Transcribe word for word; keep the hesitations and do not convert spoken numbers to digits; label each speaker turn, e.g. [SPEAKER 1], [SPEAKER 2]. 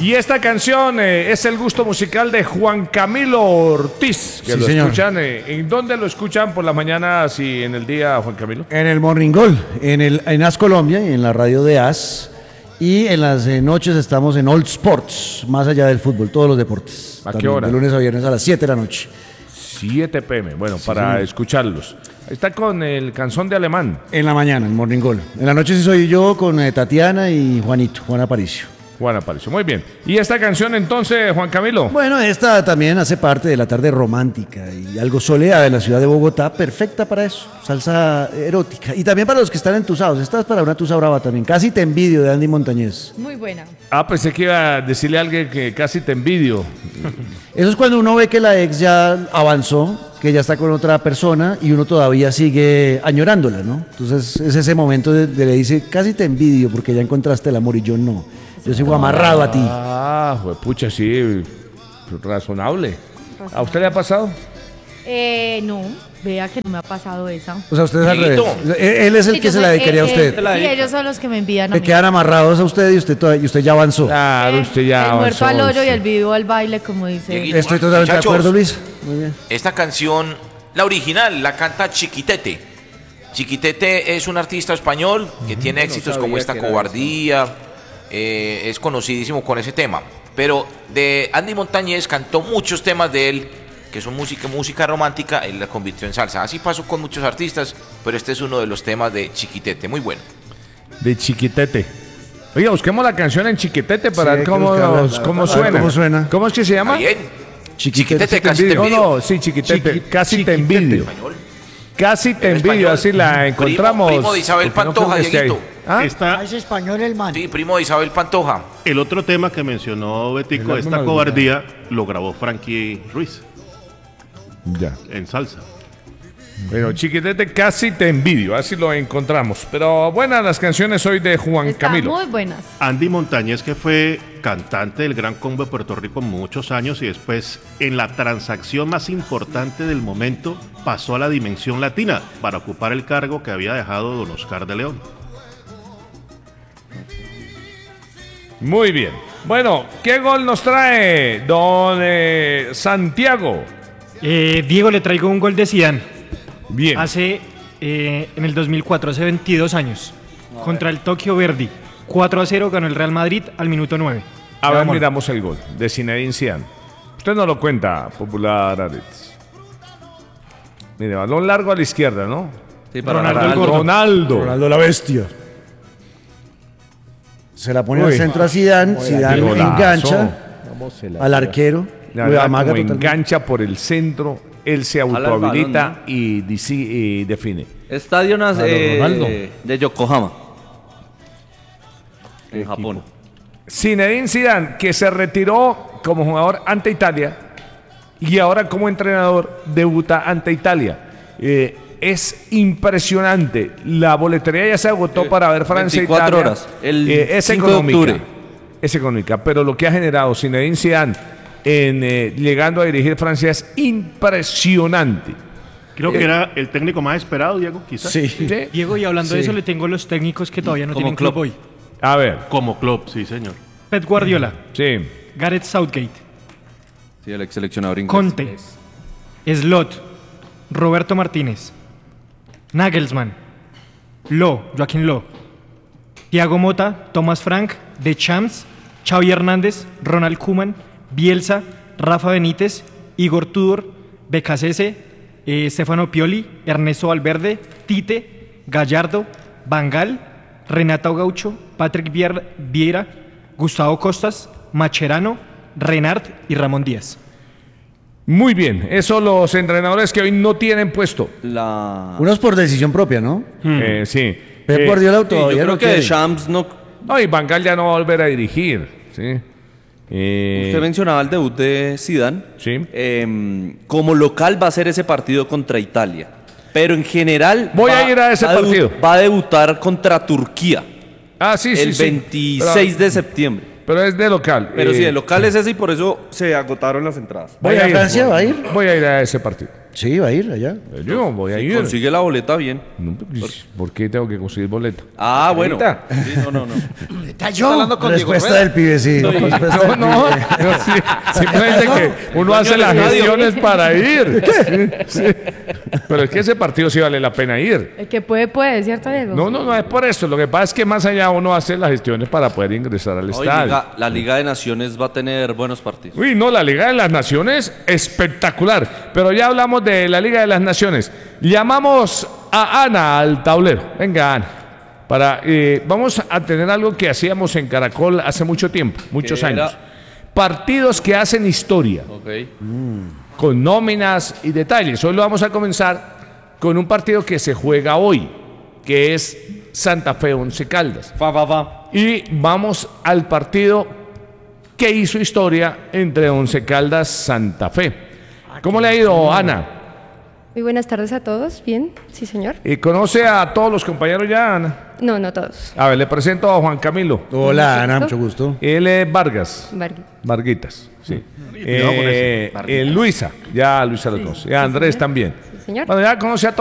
[SPEAKER 1] Y esta canción eh, es el gusto musical de Juan Camilo Ortiz, que
[SPEAKER 2] Sí,
[SPEAKER 1] lo
[SPEAKER 2] señor.
[SPEAKER 1] escuchan. Eh, ¿En dónde lo escuchan por la mañana y en el día, Juan Camilo?
[SPEAKER 2] En el Morning Goal, en, el, en As Colombia y en la radio de As. Y en las eh, noches estamos en All Sports, más allá del fútbol, todos los deportes.
[SPEAKER 1] ¿A qué
[SPEAKER 2] También,
[SPEAKER 1] hora?
[SPEAKER 2] De lunes a viernes a las siete de la noche.
[SPEAKER 1] siete pe eme, bueno, para
[SPEAKER 2] señor.
[SPEAKER 1] escucharlos. Está con el canción de Alemán.
[SPEAKER 2] En la mañana, en Morning Goal. En la noche sí soy yo con eh, Tatiana y Juanito, Juan Aparicio.
[SPEAKER 1] Juan Aparicio, muy bien. ¿Y esta canción entonces, Juan Camilo?
[SPEAKER 2] Bueno, esta también hace parte de la tarde romántica y algo soleada de la ciudad de Bogotá, perfecta para eso, salsa erótica. Y también para los que están entusados, esta es para una tusa brava también, Casi te envidio, de Andy Montañez.
[SPEAKER 3] Muy buena.
[SPEAKER 1] Ah, pensé que iba a decirle a alguien que casi te envidio.
[SPEAKER 2] Eso es cuando uno ve que la ex ya avanzó, que ya está con otra persona y uno todavía sigue añorándola, ¿no? Entonces es ese momento de, de le dice, casi te envidio porque ya encontraste el amor y yo no. Yo sigo amarrado a ti.
[SPEAKER 1] Ah, pues pucha, sí, razonable. ¿A usted le ha pasado?
[SPEAKER 3] Eh, no, vea que no me ha pasado esa.
[SPEAKER 2] O sea, usted es al revés.
[SPEAKER 4] Dieguito.
[SPEAKER 2] Él él es el
[SPEAKER 3] Sí,
[SPEAKER 2] que
[SPEAKER 3] yo
[SPEAKER 2] se
[SPEAKER 3] soy-
[SPEAKER 2] la dedicaría a
[SPEAKER 3] eh,
[SPEAKER 2] usted.
[SPEAKER 3] eh, sí, ellos son los que me envían a
[SPEAKER 2] Se
[SPEAKER 3] mí.
[SPEAKER 2] quedan amarrados a usted y usted, todavía- y usted ya avanzó.
[SPEAKER 1] Claro,
[SPEAKER 3] Eh,
[SPEAKER 1] usted ya
[SPEAKER 3] el muerto
[SPEAKER 1] avanzó,
[SPEAKER 3] al hoyo y
[SPEAKER 1] usted.
[SPEAKER 3] el vivo al baile, como dice.
[SPEAKER 4] Dieguito.
[SPEAKER 2] Estoy totalmente
[SPEAKER 4] Muchachos.
[SPEAKER 2] de acuerdo, Luis. Muy bien.
[SPEAKER 4] Esta canción, la original, la canta Chiquitete. Chiquitete es un artista español que tiene éxitos como Esta Cobardía, eh, es conocidísimo con ese tema. Pero de Andy Montañez cantó muchos temas de él, que son música, música romántica, él la convirtió en salsa. Así pasó con muchos artistas, pero este es uno de los temas de Chiquitete, muy bueno.
[SPEAKER 1] De Chiquitete. Oiga, busquemos la canción en Chiquitete para
[SPEAKER 2] Sí,
[SPEAKER 1] ver
[SPEAKER 2] hay que
[SPEAKER 1] cómo,
[SPEAKER 2] buscarla.
[SPEAKER 1] cómo
[SPEAKER 2] A ver
[SPEAKER 1] suena.
[SPEAKER 2] cómo suena.
[SPEAKER 1] ¿Cómo es que se llama?
[SPEAKER 4] ¿Está bien?
[SPEAKER 2] Chiquitete,
[SPEAKER 4] Chiquitete, casi te
[SPEAKER 1] No,
[SPEAKER 4] envidio.
[SPEAKER 1] no, sí, Chiquitete.
[SPEAKER 2] Chiqui-
[SPEAKER 1] Casi te
[SPEAKER 2] Chiquitete.
[SPEAKER 1] envidio.
[SPEAKER 4] Español.
[SPEAKER 1] Casi te
[SPEAKER 4] En
[SPEAKER 1] envidio,
[SPEAKER 4] español.
[SPEAKER 1] así la
[SPEAKER 4] Primo-
[SPEAKER 1] encontramos.
[SPEAKER 4] primo de Isabel
[SPEAKER 1] Porque no
[SPEAKER 4] Pantoja,
[SPEAKER 1] creo que esté ahí.
[SPEAKER 4] Dieguito.
[SPEAKER 1] ¿Ah?
[SPEAKER 5] Está
[SPEAKER 6] Es español el man.
[SPEAKER 4] Sí, primo de Isabel Pantoja.
[SPEAKER 5] el otro tema que mencionó Betico,
[SPEAKER 1] El
[SPEAKER 5] esta
[SPEAKER 1] álbum
[SPEAKER 5] cobardía, lo grabó Frankie Ruiz
[SPEAKER 1] Ya.
[SPEAKER 5] en salsa.
[SPEAKER 1] Bueno, Chiquitete, casi te envidio, así lo encontramos. Pero buenas las canciones hoy de Juan
[SPEAKER 3] Están
[SPEAKER 1] Camilo.
[SPEAKER 3] muy buenas.
[SPEAKER 5] Andy Montañez, que fue cantante del Gran Combo de Puerto Rico muchos años y después en la transacción más importante del momento pasó a la dimensión latina para ocupar el cargo que había dejado don Oscar de León.
[SPEAKER 1] Muy bien. Bueno, ¿qué gol nos trae don eh, Santiago?
[SPEAKER 7] Eh, Diego, le traigo un gol de Zidane.
[SPEAKER 1] Bien.
[SPEAKER 7] Hace, eh, en el dos mil cuatro, hace veintidós años, contra el Tokio Verdy. cuatro a cero ganó el Real Madrid al minuto nueve.
[SPEAKER 1] A ver,
[SPEAKER 7] Vámonos.
[SPEAKER 1] miramos el gol de Zinedine Zidane. Usted no lo cuenta, popular Aretz. Mire, balón largo a la izquierda, ¿no?
[SPEAKER 8] Sí, para
[SPEAKER 7] Ronaldo
[SPEAKER 8] Ronaldo.
[SPEAKER 7] el gordo.
[SPEAKER 1] Ronaldo.
[SPEAKER 2] Ronaldo la bestia. Se la pone
[SPEAKER 1] Uy.
[SPEAKER 2] al centro a Zidane, Zidane
[SPEAKER 1] Golazo.
[SPEAKER 2] engancha al arquero,
[SPEAKER 1] La
[SPEAKER 2] lo
[SPEAKER 1] verdad,
[SPEAKER 2] amaga
[SPEAKER 1] como
[SPEAKER 2] totalmente.
[SPEAKER 1] engancha por el centro, él se
[SPEAKER 8] el balón,
[SPEAKER 1] autohabilita
[SPEAKER 8] ¿no?
[SPEAKER 1] y, disi- y define.
[SPEAKER 8] Estadio nas-
[SPEAKER 1] Claro,
[SPEAKER 8] eh,
[SPEAKER 1] Ronaldo.
[SPEAKER 8] de Yokohama. En Japón.
[SPEAKER 1] Zinedine Zidane, que se retiró como jugador ante Italia y ahora como entrenador debuta ante Italia. Eh, es impresionante. La boletería ya se agotó
[SPEAKER 8] Eh,
[SPEAKER 1] para ver Francia e
[SPEAKER 8] veinticuatro
[SPEAKER 1] Italia.
[SPEAKER 8] horas, el
[SPEAKER 1] Eh, es
[SPEAKER 8] cinco de
[SPEAKER 1] económica.
[SPEAKER 8] octubre.
[SPEAKER 1] Es económica, pero lo que ha generado Zinedine Zidane en eh, llegando a dirigir Francia es impresionante.
[SPEAKER 5] Creo que era el técnico más esperado, Diego, quizás.
[SPEAKER 2] Sí.
[SPEAKER 1] ¿Sí?
[SPEAKER 7] Diego, y hablando de
[SPEAKER 2] Sí.
[SPEAKER 7] eso, le tengo los técnicos que todavía no
[SPEAKER 8] Como
[SPEAKER 7] tienen club
[SPEAKER 8] Klopp.
[SPEAKER 7] hoy.
[SPEAKER 1] A ver,
[SPEAKER 5] Como club, sí, señor.
[SPEAKER 7] Pep Guardiola,
[SPEAKER 1] sí.
[SPEAKER 7] Gareth Southgate,
[SPEAKER 8] Sí, el ex seleccionador inglés.
[SPEAKER 7] Conte, Slot, Roberto Martínez, Nagelsmann, Lo, Joaquín Lo, Thiago Motta, Thomas Frank, De Champs, Xavi Hernández, Ronald Koeman, Bielsa, Rafa Benítez, Igor Tudor, Becasese, eh, Stefano Pioli, Ernesto Valverde, Tite, Gallardo, Bangal, Renato Gaucho, Patrick Vier- Vieira, Gustavo Costas, Macherano, Renard y Ramón Díaz.
[SPEAKER 1] Muy bien. Esos los entrenadores que hoy no tienen puesto.
[SPEAKER 8] La...
[SPEAKER 2] Unos por decisión propia, ¿no?
[SPEAKER 1] Eh, sí.
[SPEAKER 2] Pep
[SPEAKER 1] Eh,
[SPEAKER 2] Guardiola
[SPEAKER 8] Sí, yo
[SPEAKER 2] todavía
[SPEAKER 8] creo
[SPEAKER 2] no
[SPEAKER 8] que
[SPEAKER 2] quiere.
[SPEAKER 8] Deschamps no...
[SPEAKER 1] No, y Van Gaal ya no va a volver a dirigir. ¿sí? Eh,
[SPEAKER 8] Usted mencionaba el debut de Zidane.
[SPEAKER 1] Sí.
[SPEAKER 8] Em, como local va a ser ese partido contra Italia. Pero en general...
[SPEAKER 1] Voy
[SPEAKER 8] va-
[SPEAKER 1] a ir a ese
[SPEAKER 8] va debu-
[SPEAKER 1] partido.
[SPEAKER 8] Va a debutar contra Turquía
[SPEAKER 1] Ah, sí, sí,
[SPEAKER 8] el
[SPEAKER 1] sí.
[SPEAKER 8] veintiséis
[SPEAKER 1] Pero,
[SPEAKER 8] de septiembre.
[SPEAKER 1] pero es de local.
[SPEAKER 8] Pero
[SPEAKER 1] Eh,
[SPEAKER 8] sí, el local es ese y por eso se agotaron las entradas.
[SPEAKER 2] ¿Va a ir a Francia? ¿Va a ir?
[SPEAKER 1] Voy a ir a ese partido.
[SPEAKER 2] Sí, va a ir allá.
[SPEAKER 1] Yo voy a
[SPEAKER 8] Si
[SPEAKER 1] ir.
[SPEAKER 8] consigue la boleta, bien.
[SPEAKER 1] No, pues, ¿por qué tengo que conseguir boleto?
[SPEAKER 8] Ah, bueno.
[SPEAKER 1] Ahorita.
[SPEAKER 8] Sí, no, no, no.
[SPEAKER 6] Está hablando con Diego
[SPEAKER 2] Respuesta
[SPEAKER 6] Rueda.
[SPEAKER 2] del pibe, sí. Respuesta
[SPEAKER 1] No,
[SPEAKER 2] del
[SPEAKER 1] no,
[SPEAKER 2] pibe.
[SPEAKER 1] no, sí, simplemente que uno hace las gestiones para ir. Sí, sí. Pero es que ese partido sí vale la pena ir.
[SPEAKER 3] El que puede, puede, ¿cierto, Diego?
[SPEAKER 1] No, no, no es por eso. Lo que pasa es que más allá uno hace las gestiones para poder ingresar al
[SPEAKER 8] Hoy
[SPEAKER 1] estadio.
[SPEAKER 8] Liga- la Liga de Naciones va a tener buenos partidos.
[SPEAKER 1] Uy, no, la Liga de las Naciones, espectacular. Pero ya hablamos de la Liga de las Naciones. Llamamos a Ana al tablero. Venga, Ana. Para, eh, vamos a tener algo que hacíamos en Caracol hace mucho tiempo, muchos
[SPEAKER 8] ¿Qué era?
[SPEAKER 1] años. Partidos que hacen historia,
[SPEAKER 8] Ok.
[SPEAKER 1] con nóminas y detalles. Hoy lo vamos a comenzar con un partido que se juega hoy, que es Santa Fe Once Caldas.
[SPEAKER 8] Va, va, va.
[SPEAKER 1] Y vamos al partido que hizo historia entre Once Caldas Santa Fe. ¿Cómo le ha ido, Ana?
[SPEAKER 9] Muy buenas tardes a todos. Bien, sí, señor.
[SPEAKER 1] ¿Y conoce a todos los compañeros ya, Ana?
[SPEAKER 9] No, no todos.
[SPEAKER 1] A ver, le presento a Juan Camilo.
[SPEAKER 2] Hola, Ana, mucho gusto.
[SPEAKER 1] Él es Vargas.
[SPEAKER 9] Vargas.
[SPEAKER 1] Varguitas, sí.
[SPEAKER 5] Cuidado con
[SPEAKER 1] Eh, eh, Luisa, ya Luisa lo conoce. Y a Andrés también.
[SPEAKER 9] Sí, señor.
[SPEAKER 1] Bueno, ya conoce a todos.